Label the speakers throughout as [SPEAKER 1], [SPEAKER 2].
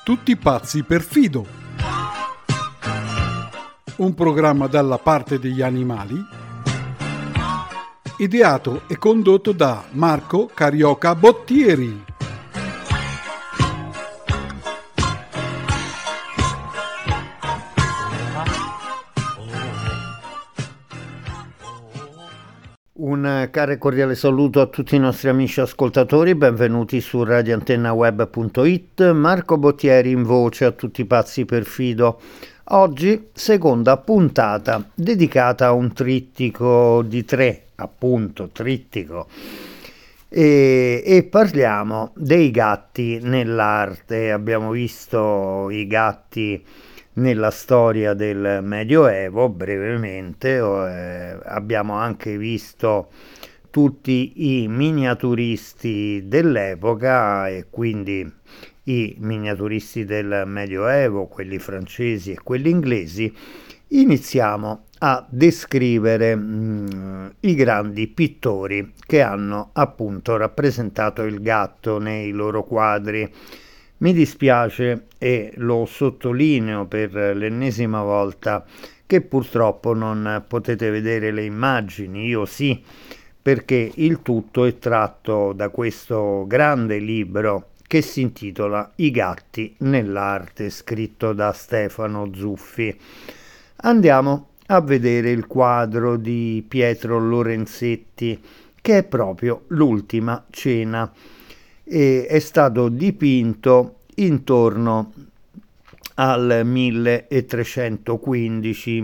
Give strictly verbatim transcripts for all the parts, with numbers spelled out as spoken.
[SPEAKER 1] Tutti pazzi per Fido. Un programma dalla parte degli animali, ideato e condotto da Marco Carioca Bottieri.
[SPEAKER 2] Un caro e cordiale saluto a tutti i nostri amici ascoltatori, benvenuti su radio antenna web punto it. Marco Bottieri in voce a tutti pazzi per Fido. Oggi seconda puntata dedicata a un trittico di tre, appunto trittico, e, e parliamo dei gatti nell'arte. Abbiamo visto i gatti nella storia del Medioevo brevemente, eh, abbiamo anche visto tutti i miniaturisti dell'epoca e quindi i miniaturisti del Medioevo, quelli francesi e quelli inglesi. Iniziamo a descrivere mh, i grandi pittori che hanno appunto rappresentato il gatto nei loro quadri. Mi dispiace e lo sottolineo per l'ennesima volta che purtroppo non potete vedere le immagini, io sì, perché il tutto è tratto da questo grande libro che si intitola I gatti nell'arte, scritto da Stefano Zuffi. Andiamo a vedere il quadro di Pietro Lorenzetti, che è proprio L'ultima cena. E è stato dipinto intorno al milletrecentoquindici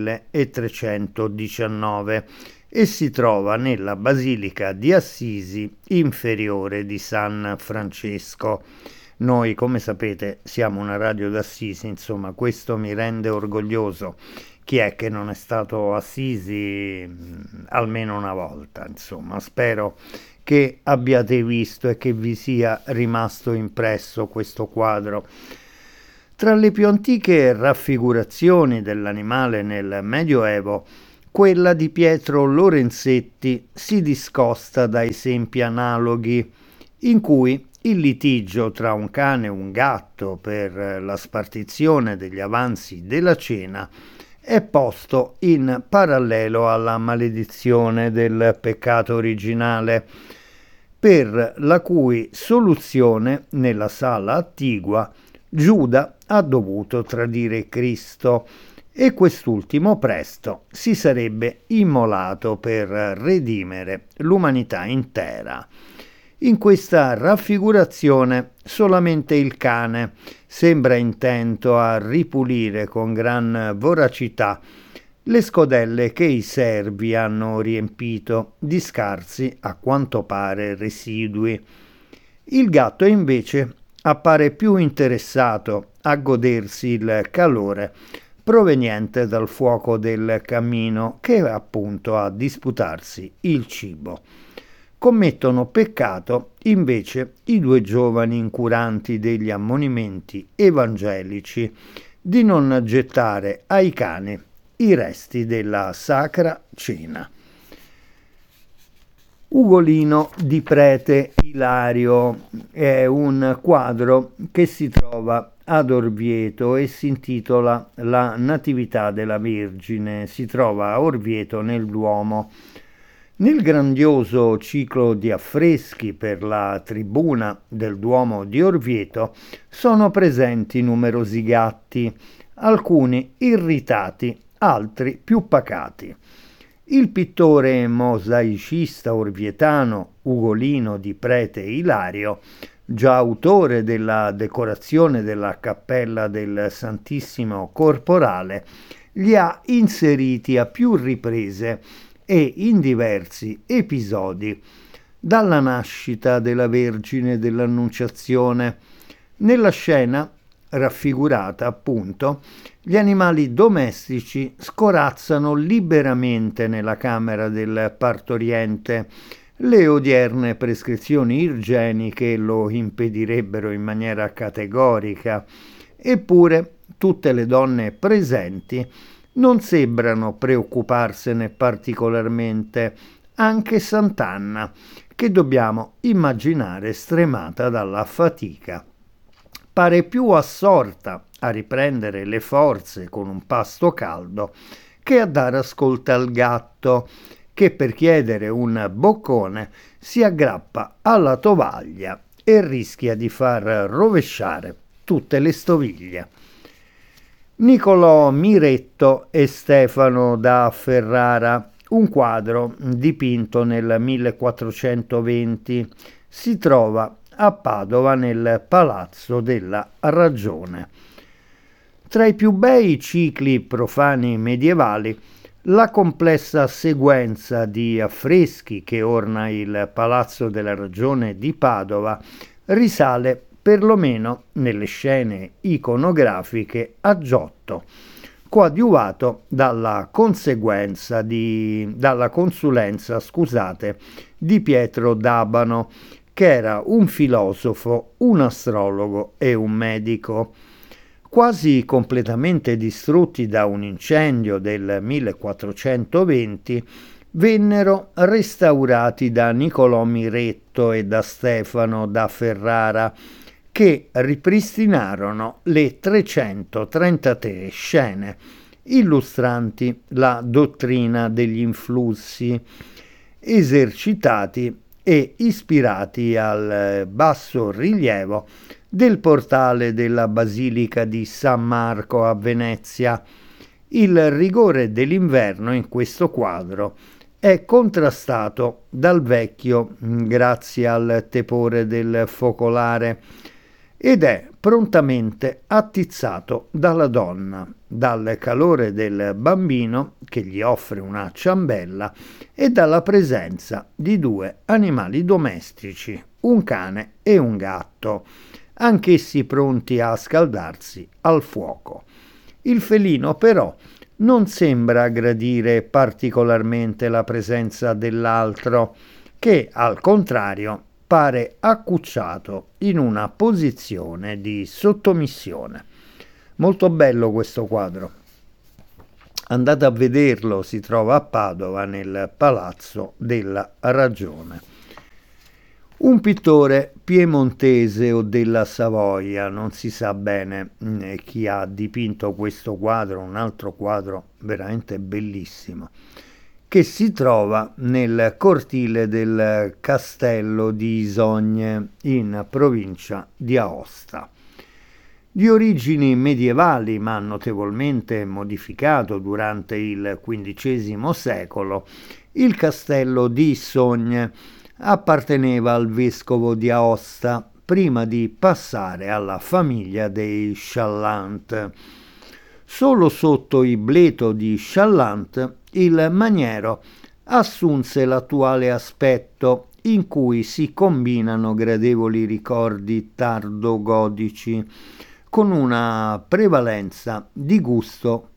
[SPEAKER 2] milletrecentodiciannove e si trova nella Basilica di Assisi inferiore di San Francesco. Noi, come sapete, siamo una radio d'Assisi, insomma, questo mi rende orgoglioso. Chi è che non è stato a Assisi almeno una volta? Insomma, spero che abbiate visto e che vi sia rimasto impresso questo quadro. Tra le più antiche raffigurazioni dell'animale nel Medioevo, quella di Pietro Lorenzetti si discosta da esempi analoghi, in cui il litigio tra un cane e un gatto per la spartizione degli avanzi della cena è posto in parallelo alla maledizione del peccato originale, per la cui soluzione nella sala attigua Giuda ha dovuto tradire Cristo e quest'ultimo presto si sarebbe immolato per redimere l'umanità intera. In questa raffigurazione solamente il cane sembra intento a ripulire con gran voracità le scodelle che i servi hanno riempito di scarsi, a quanto pare, residui. Il gatto invece appare più interessato a godersi il calore proveniente dal fuoco del camino che appunto a disputarsi il cibo. Commettono peccato invece i due giovani incuranti degli ammonimenti evangelici di non gettare ai cani i resti della Sacra Cena. Ugolino di Prete Ilario è un quadro che si trova ad Orvieto e si intitola La Natività della Vergine. Si trova a Orvieto nel Duomo. Nel grandioso ciclo di affreschi per la tribuna del Duomo di Orvieto sono presenti numerosi gatti, alcuni irritati, altri più pacati. Il pittore mosaicista orvietano Ugolino di Prete Ilario, già autore della decorazione della cappella del Santissimo Corporale, li ha inseriti a più riprese e in diversi episodi, dalla nascita della Vergine dell'Annunciazione. Nella scena raffigurata, appunto, gli animali domestici scorazzano liberamente nella camera del partoriente. Le odierne prescrizioni igieniche lo impedirebbero in maniera categorica, eppure tutte le donne presenti non sembrano preoccuparsene particolarmente, anche Sant'Anna, che dobbiamo immaginare stremata dalla fatica. pare più assorta a riprendere le forze con un pasto caldo che a dare ascolto al gatto, che per chiedere un boccone si aggrappa alla tovaglia e rischia di far rovesciare tutte le stoviglie. Niccolò Miretto e Stefano da Ferrara, un quadro dipinto nel millequattrocentoventi, si trova a Padova nel Palazzo della Ragione. Tra i più bei cicli profani medievali, la complessa sequenza di affreschi che orna il Palazzo della Ragione di Padova risale perlomeno nelle scene iconografiche a Giotto, coadiuvato dalla conseguenza di, dalla consulenza, scusate, di Pietro d'Abano, che era un filosofo, un astrologo e un medico. Quasi completamente distrutti da un incendio del millequattrocentoventi, vennero restaurati da Niccolò Miretto e da Stefano da Ferrara, che ripristinarono le trecentotrentatré scene illustranti la dottrina degli influssi, esercitati e ispirati al basso rilievo del portale della Basilica di San Marco a Venezia. Il rigore dell'inverno in questo quadro è contrastato dal vecchio grazie al tepore del focolare ed è prontamente attizzato dalla donna, dal calore del bambino che gli offre una ciambella e dalla presenza di due animali domestici, un cane e un gatto, anch'essi pronti a scaldarsi al fuoco. Il felino però non sembra gradire particolarmente la presenza dell'altro, che al contrario pare accucciato in una posizione di sottomissione. Molto bello questo quadro. Andate a vederlo, si trova a Padova nel Palazzo della Ragione. Un pittore piemontese o della Savoia, non si sa bene eh, chi ha dipinto questo quadro, un altro quadro veramente bellissimo, che si trova nel cortile del Castello di Isogne in provincia di Aosta. Di origini medievali ma notevolmente modificato durante il quindicesimo secolo, il castello di Isogne apparteneva al vescovo di Aosta prima di passare alla famiglia dei Challant. Solo sotto il bleto di Challant il maniero assunse l'attuale aspetto in cui si combinano gradevoli ricordi tardo-godici con una prevalenza di gusto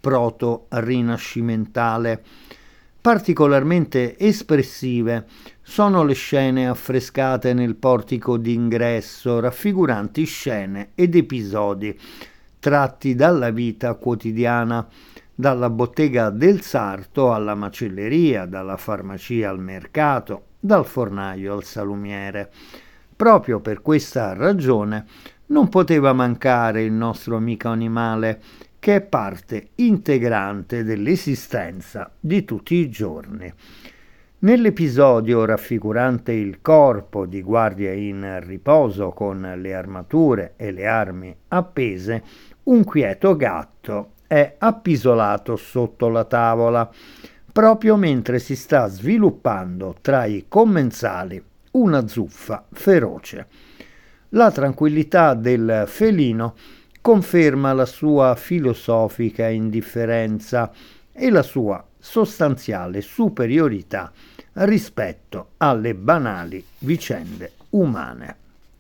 [SPEAKER 2] proto-rinascimentale. Particolarmente espressive sono le scene affrescate nel portico d'ingresso, raffiguranti scene ed episodi tratti dalla vita quotidiana, dalla bottega del sarto alla macelleria, dalla farmacia al mercato, dal fornaio al salumiere. Proprio per questa ragione non poteva mancare il nostro amico animale, che è parte integrante dell'esistenza di tutti i giorni. Nell'episodio raffigurante il corpo di guardia in riposo con le armature e le armi appese, un quieto gatto è appisolato sotto la tavola, proprio mentre si sta sviluppando tra i commensali una zuffa feroce. La tranquillità del felino conferma la sua filosofica indifferenza e la sua sostanziale superiorità rispetto alle banali vicende umane.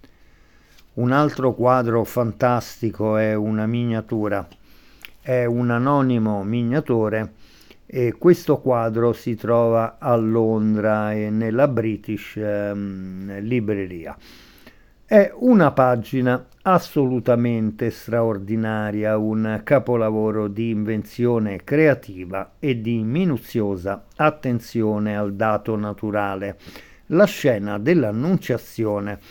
[SPEAKER 2] Un altro quadro fantastico è una miniatura, è un anonimo miniatore e questo quadro si trova a Londra e nella British ehm, Libreria. È una pagina assolutamente straordinaria, un capolavoro di invenzione creativa e di minuziosa attenzione al dato naturale. La scena dell'Annunciazione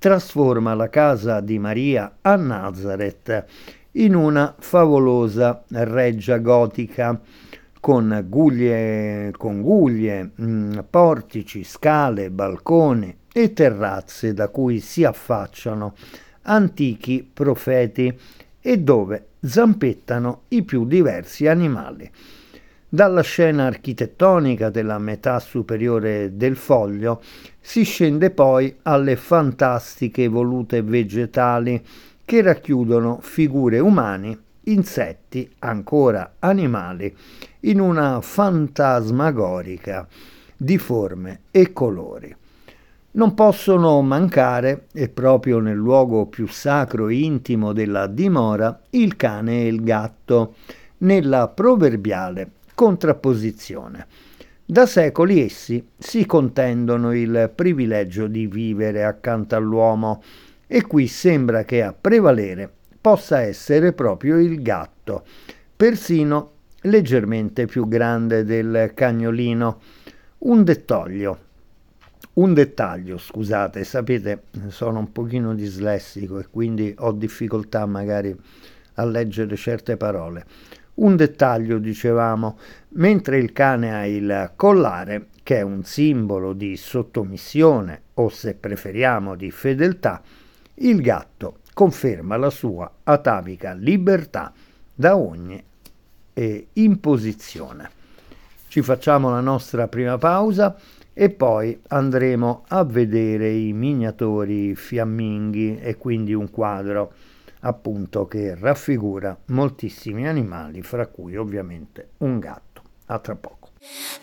[SPEAKER 2] trasforma la casa di Maria a Nazareth in una favolosa reggia gotica con guglie, con guglie, mh, portici, scale, balconi e terrazze da cui si affacciano antichi profeti e dove zampettano i più diversi animali. Dalla scena architettonica della metà superiore del foglio si scende poi alle fantastiche volute vegetali che racchiudono figure umane, insetti, ancora animali, in una fantasmagorica di forme e colori. Non possono mancare, e proprio nel luogo più sacro e intimo della dimora, il cane e il gatto, nella proverbiale contrapposizione. Da secoli essi si contendono il privilegio di vivere accanto all'uomo e qui sembra che a prevalere possa essere proprio il gatto, persino leggermente più grande del cagnolino. Un dettaglio, un dettaglio, scusate, sapete, sono un pochino dislessico e quindi ho difficoltà magari a leggere certe parole. Un dettaglio, dicevamo, mentre il cane ha il collare, che è un simbolo di sottomissione o, se preferiamo, di fedeltà, il gatto conferma la sua atavica libertà da ogni eh, imposizione. Ci facciamo la nostra prima pausa e poi andremo a vedere i miniatori fiamminghi e quindi un quadro appunto che raffigura moltissimi animali, fra cui ovviamente un gatto. A tra poco.